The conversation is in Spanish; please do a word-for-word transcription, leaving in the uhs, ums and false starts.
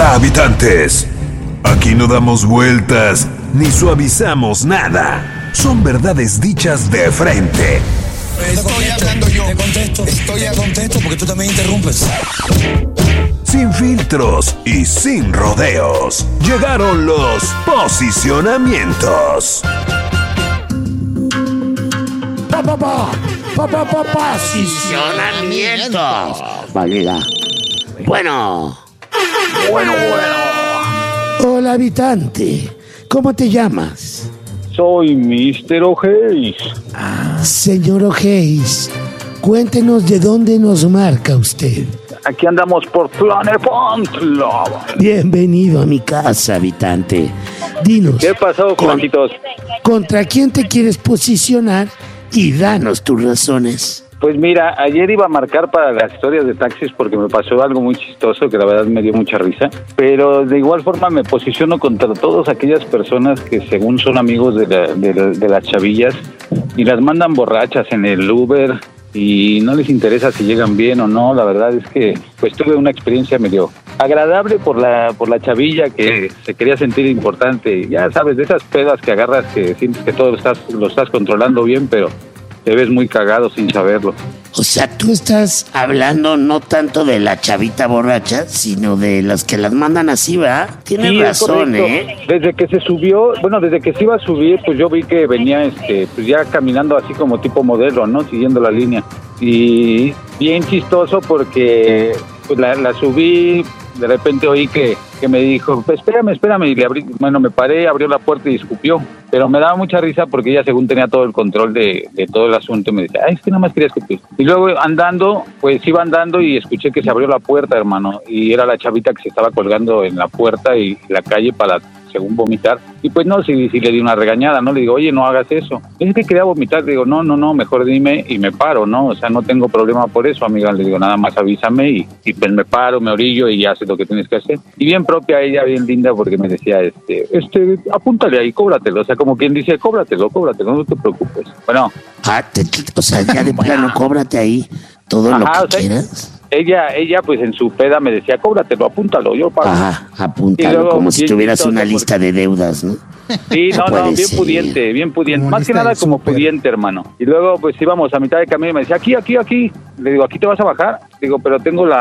Hola, habitantes. Aquí no damos vueltas ni suavizamos nada. Son verdades dichas de frente. Estoy hablando yo. Te contesto. Estoy a contesto porque tú también interrumpes. Sin filtros y sin rodeos. Llegaron los posicionamientos. Pa, pa, pa, pa, pa, pa, posicionamiento. Valida. Bueno. Bueno, bueno. Hola, habitante. ¿Cómo te llamas? Soy mister O'Hays. Ah, señor O'Hays, cuéntenos de dónde nos marca usted. Aquí andamos por Tlalnepantla. Bienvenido a mi casa, habitante. Dinos. ¿Qué pasó, Juancitos? ¿Contra quién te quieres posicionar? Y danos tus razones. Pues mira, ayer iba a marcar para las historias de taxis porque me pasó algo muy chistoso que la verdad me dio mucha risa, pero de igual forma me posiciono contra todas aquellas personas que según son amigos de, la, de, la, de las chavillas y las mandan borrachas en el Uber y no les interesa si llegan bien o no. La verdad es que pues tuve una experiencia medio agradable por la por la chavilla que se quería sentir importante. Ya sabes, de esas pedas que agarras que sientes que todo lo estás, lo estás controlando bien, pero te ves muy cagado sin saberlo. O sea, tú estás hablando no tanto de la chavita borracha, sino de las que las mandan así, ¿verdad? Tienes sí, razón, ¿eh? Desde que se subió, bueno, desde que se iba a subir, pues yo vi que venía, este, pues ya caminando así como tipo modelo, ¿no? Siguiendo la línea. Y bien chistoso porque pues la, la subí, de repente oí que, que me dijo, pues espérame, espérame, y le abrí, bueno, me paré, abrió la puerta y escupió. Pero me daba mucha risa porque ella según tenía todo el control de, de todo el asunto, me decía, ay, es que nada más quería escupir. Y luego andando, pues iba andando y escuché que se abrió la puerta, hermano, y era la chavita que se estaba colgando en la puerta y la calle para, según vomitar. Y pues no, si, si le di una regañada, ¿no? Le digo, oye, no hagas eso. Es que quería vomitar. Le digo, no, no, no, mejor dime y me paro, ¿no? O sea, no tengo problema por eso, amiga. Le digo, nada más avísame y, y pues me paro, me orillo y ya haces lo que tienes que hacer. Y bien propia ella, bien linda, porque me decía, este, este, apúntale ahí, cóbratelo. O sea, como quien dice, cóbratelo, cóbratelo, no te preocupes. Bueno. Ah, te, o sea, ya de plano, cóbrate ahí todo. Ajá, lo que o sea, quieras. Ella, ella, pues en su peda me decía, cóbratelo, apúntalo, yo pago. Ajá, apúntalo, luego, como si tuvieras una lista de deudas, ¿no? Sí, no, no, no bien ser. pudiente, bien pudiente. Más que nada como super. pudiente, hermano. Y luego, pues íbamos a mitad de camino y me decía, aquí, aquí, aquí. Le digo, ¿aquí te vas a bajar? Le digo, pero tengo la,